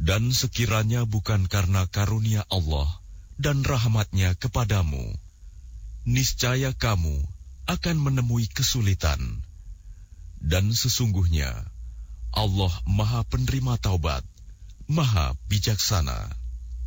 Dan sekiranya bukan karena karunia Allah dan rahmat-Nya kepadamu, niscaya kamu akan menemui kesulitan. Dan sesungguhnya Allah Maha Penerima Taubat, Maha Bijaksana.